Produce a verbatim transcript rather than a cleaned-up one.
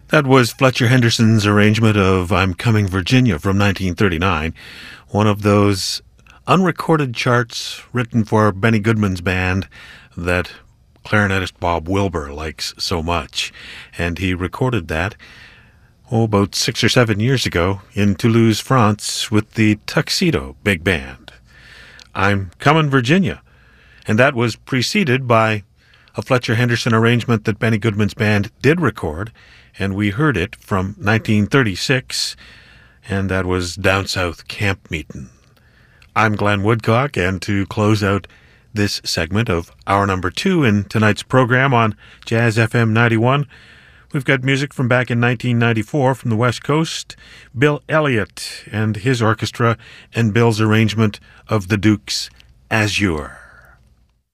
That was Fletcher Henderson's arrangement of I'm Coming Virginia from nineteen thirty-nine, one of those unrecorded charts written for Benny Goodman's band that clarinetist Bob Wilbur likes so much. And he recorded that, oh, about six or seven years ago in Toulouse, France, with the Tuxedo Big Band. I'm Coming Virginia. And that was preceded by a Fletcher Henderson arrangement that Benny Goodman's band did record, and we heard it from nineteen thirty-six, and that was Down South Camp Meetin'. I'm Glenn Woodcock, and to close out this segment of hour number two in tonight's program on Jazz F M ninety-one, we've got music from back in nineteen ninety-four from the West Coast, Bill Elliott and his orchestra, and Bill's arrangement of the Duke's Azure.